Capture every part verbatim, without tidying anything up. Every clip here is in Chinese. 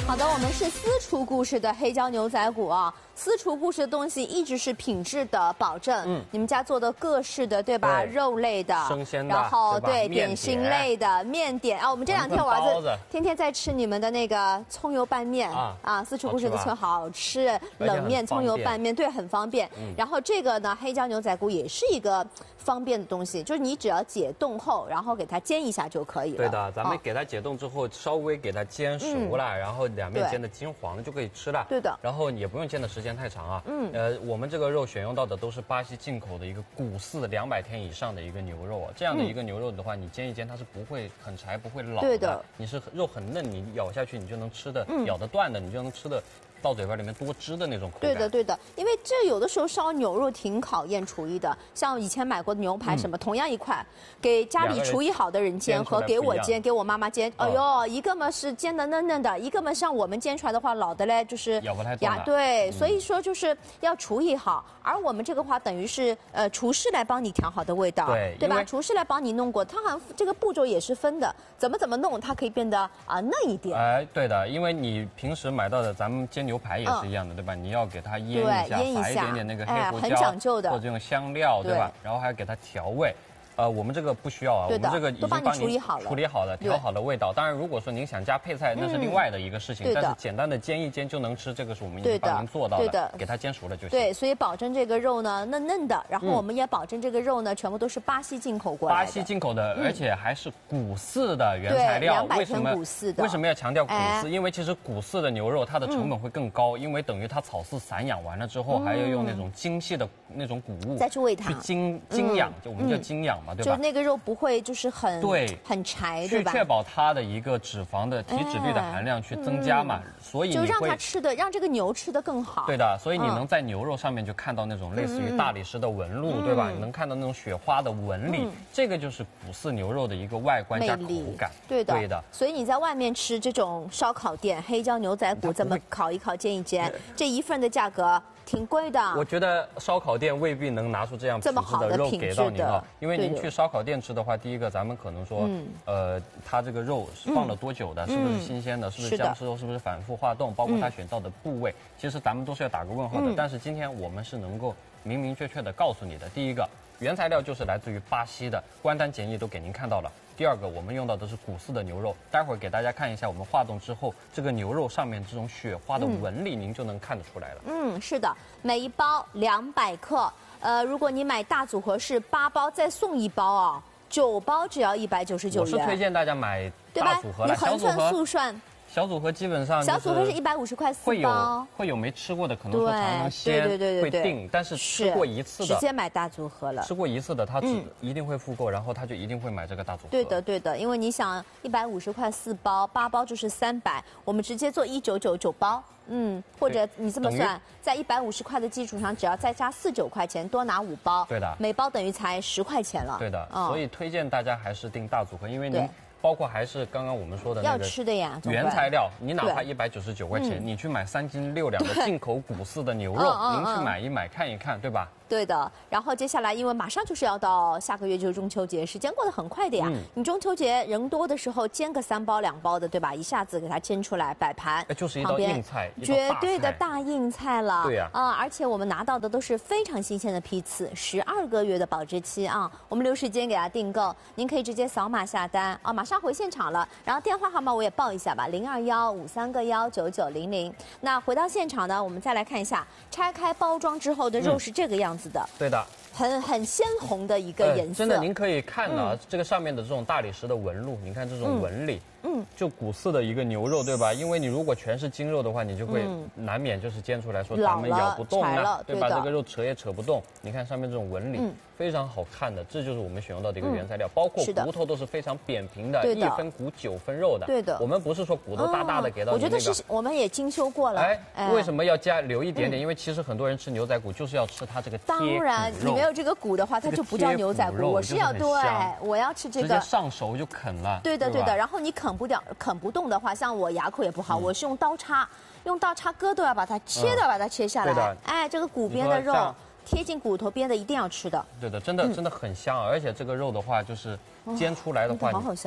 好的，我们是私厨故事的黑椒牛仔骨啊。私厨故事的东西一直是品质的保证。嗯，你们家做的各式的，对吧？对肉类的、 生鲜的， 然后对点心类的、面点啊。我们这两天我儿子天天在吃你们的那个葱油拌面啊啊！私厨故事的葱好吃，冷面葱油拌面对很方便。嗯、然后这个呢，黑椒牛仔骨也是一个方便的东西，就是你只要解冻后，然后给它煎一下就可以了。 对的，咱们给它解冻之后，稍微给它煎熟了，嗯、然后两面煎的金黄了就可以吃了。 对的， 然后也不用煎的时间太长啊。嗯，呃，我们这个肉选用到的都是巴西进口的一个古饲两百天以上的一个牛肉啊。这样的一个牛肉的话，你煎一煎它是不会很柴，不会老的。 对的， 你是肉很嫩，你咬下去你就能吃的，嗯、咬得断的你就能吃的。到嘴巴里面多汁的那种口感。 对的，对的，因为这有的时候烧牛肉挺考验厨艺的。像以前买过的牛排什么，嗯、同样一块，给家里厨艺好的人煎和给我煎、给我妈妈煎，哎呦，一个嘛是煎的嫩嫩的，一个嘛像我们煎出来的话，老的嘞就是咬不太动了。 对，嗯、所以说就是要厨艺好。而我们这个话等于是呃厨师来帮你调好的味道， 对对吧？厨师来帮你弄过，它好像这个步骤也是分的，怎么怎么弄它可以变得啊、呃、嫩一点。 哎，对的，因为你平时买到的咱们煎牛排也是一样的。嗯对吧？你要给它腌一下，撒一点点那个黑胡椒， 很讲究的， 或者用香料，对吧？然后还要给它调味。呃，我们这个不需要啊，我们这个已经帮你处理好了， 处理好了，调好了味道。当然，如果说您想加配菜，那是另外的一个事情。但是简单的煎一煎就能吃，这个是我们已经帮您做到的。 对的， 给它煎熟了就行。 对，所以保证这个肉呢嫩嫩的，然后我们也保证这个肉呢全部都是巴西进口过来的。 巴西进口的，而且还是古饲的原材料。 为什么古饲的？ 为什么要强调古饲？因为其实古饲的牛肉它的成本会更高，因为等于它草饲散养完了之后，还要用那种精细的那种谷物再去喂它， 去精精养，就我们叫精养嘛，对吧？ 就那个肉。不会就是很对很柴，对吧？ 去确保它的一个脂肪的体脂率的含量去增加嘛，所以就让它吃的，让这个牛吃的更好。 对的，所以你能在牛肉上面就看到那种类似于大理石的纹路，对吧？你能看到那种雪花的纹理，这个就是古饲牛肉的一个外观加口感。 对的， 对的。 所以你在外面吃这种烧烤店黑椒牛仔骨，这么烤一烤、煎一煎，这一份的价格。挺贵的， 我觉得烧烤店未必能拿出这样品质的肉给到您啊，因为您去烧烤店吃的话，第一个咱们可能说，嗯、呃，它这个肉是放了多久的，嗯、是不是新鲜的，是不是僵尸肉，是不是反复化冻，包括它选到的部位，嗯、其实咱们都是要打个问号的。嗯、但是今天我们是能够明明确确的告诉你的，第一个。原材料就是来自于巴西的，关单检疫都给您看到了。第二个，我们用到的是古饲的牛肉，待会儿给大家看一下我们化冻之后，这个牛肉上面这种雪花的纹理，您就能看得出来了。 嗯，是的，每一包两百克，呃，如果你买大组合是八包再送一包啊，九包只要一百九十九元。 我是推荐大家买大组合了， 小组合。你横算速算。 小组合基本上小组合是一百五十块四包， 会有会有没吃过的，可能说常常鲜会定，但是吃过一次的直接买大组合了。 吃过一次的他只一定会复购，然后他就一定会买这个大组合。 对的对的，因为你想一百五十块四包，八包就是三百，我们直接做一九九九包。嗯，或者你这么算，在一百五十块的基础上，只要再加四九块钱，多拿五包， 对的， 每包等于才十块钱了。 对的，所以推荐大家还是订大组合，因为您。包括还是刚刚我们说的那个要吃的呀， 原材料，你哪怕一百九十九块钱，你去买三斤六两的进口古饲的牛肉，您去买一买看一看，对吧？ 对的，然后接下来因为马上就是要到下个月就是中秋节，时间过得很快的呀。嗯、你中秋节人多的时候煎个三包两包的，对吧？一下子给它煎出来摆盘， 就是一道硬菜， 绝对的大硬菜了。 对呀， 啊，而且我们拿到的都是非常新鲜的批次，十二个月的保质期啊。我们留时间给它订购，您可以直接扫码下单啊，马上回现场了。然后电话号码我也报一下吧，零二幺五三个幺九九零零。那回到现场呢，我们再来看一下拆开包装之后的肉是这个样子。的对的， 很很鲜红的一个颜色， 真的，您可以看啊，这个上面的这种大理石的纹路，你看这种纹理，嗯，就古饲的一个牛肉，对吧？因为你如果全是精肉的话，你就会难免就是煎出来说咱们咬不动了，对吧？这个肉扯也扯不动。你看上面这种纹理，非常好看的，这就是我们选用到的一个原材料，包括骨头都是非常扁平的，一分骨九分肉的。 对的， 我们不是说骨头大大的给到你那个。 我觉得是我们也精修过了。 哎，为什么要加留一点点？因为其实很多人吃牛仔骨就是要吃它这个贴骨肉。 当然，你没有这个骨的话，它就不叫牛仔骨。我是要对，我要吃这个。 直接上熟就啃了。 对的，对的。然后你啃不掉、啃不动的话，像我牙口也不好，我是用刀叉，用刀叉割都要把它切的，把它切下来。哎，这个骨边的肉。贴近骨头边的一定要吃的。 对的，真的真的很香，而且这个肉的话，就是煎出来的话， 好好香。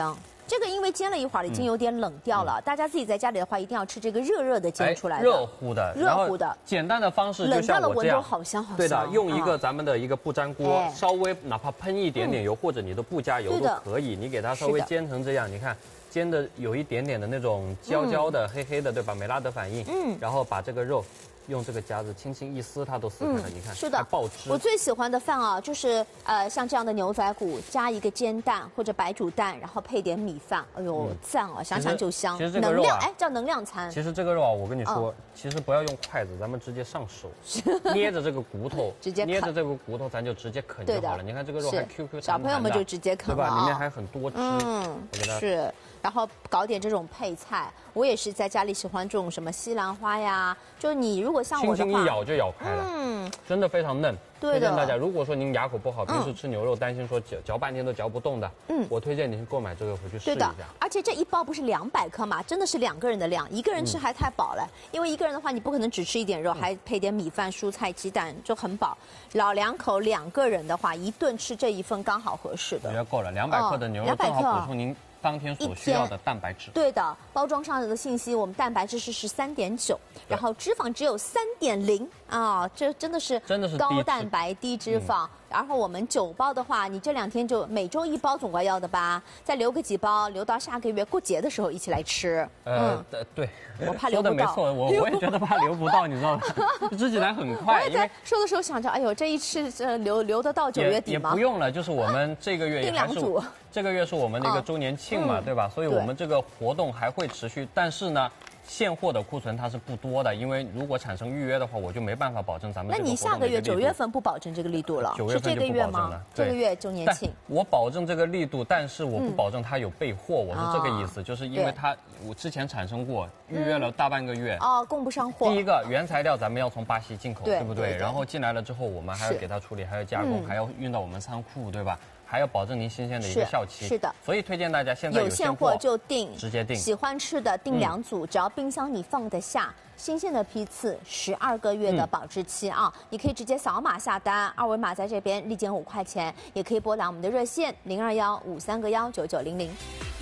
这个因为煎了一会儿，已经有点冷掉了。大家自己在家里的话，一定要吃这个热热的煎出来的， 热乎的， 热乎的。 简单的方式就像我这样，好香好香。对的，用一个咱们的一个不粘锅，稍微哪怕喷一点点油，或者你都不加油都可以。你给它稍微煎成这样，你看煎的有一点点的那种焦焦的、黑黑的，对吧？美拉德反应。嗯。然后把这个肉。用这个夹子轻轻一撕，它都撕开了。嗯、你看， 是的， 爆汁。 我最喜欢的饭啊，就是呃像这样的牛仔骨，加一个煎蛋或者白煮蛋，然后配点米饭。哎呦，嗯、赞啊！想想就香。 其实这个肉啊， 哎，叫能量餐。 其实这个肉啊，我跟你说，嗯、其实不要用筷子，咱们直接上手，捏着这个骨头，直接捏着这个骨头，咱就直接啃就好了。你看这个肉还 Q Q 弹弹的， 小朋友们就直接啃了，对吧？里面还很多汁。 嗯，是。然后搞点这种配菜，我也是在家里喜欢这种什么西兰花呀，就你如果像我的话， 轻轻一咬就咬开了，嗯，真的非常嫩。推荐大家，如果说您牙口不好，平时吃牛肉担心说嚼嚼半天都嚼不动的，嗯，我推荐您购买这个回去试一下。对的， 而且这一包不是两百克嘛，真的是两个人的量，一个人吃还太饱了，因为一个人的话你不可能只吃一点肉，还配点米饭、蔬菜、鸡蛋就很饱。老两口两个人的话，一顿吃这一份刚好合适的。 我觉得够了，两百克的牛肉正好补充您当天所需要的蛋白质。 对的，包装上的信息，我们蛋白质是十三点九，然后脂肪只有三点零啊，这真的是真的是高蛋白低脂肪。嗯、然后我们九包的话，你这两天就每周一包总归要的吧，再留个几包，留到下个月过节的时候一起来吃。 呃，嗯、对， 我怕留不到。 说的没错，我我也觉得怕留不到，你知道吗？吃起来很快。 我也在说的时候想着，哎呦，这一吃呃留留得到九月底吗？ 也不用了，就是我们这个月也还是这个月是我们的一个周年庆嘛，嗯、对吧？所以我们这个活动还会持续，但是呢。现货的库存它是不多的，因为如果产生预约的话，我就没办法保证咱们这个活动的力度。那你下个月九月份不保证这个力度了？ 九月份就不保证了。 这个月周年庆， 我保证这个力度，但是我不保证它有备货，我是这个意思，就是因为它我之前产生过，预约了大半个月， 哦，供不上货。 第一个原材料咱们要从巴西进口，对不对？然后进来了之后，我们还要给它处理，还要加工，还要运到我们仓库，对吧？还要保证您新鲜的一个效期， 是的， 所以推荐大家现在有现货就订， 直接订。 喜欢吃的订两组，只要冰箱你放得下，新鲜的批次，十二个月的保质期啊，你可以直接扫码下单，二维码在这边立减五块钱，也可以拨打我们的热线零二幺五三个幺九九零零。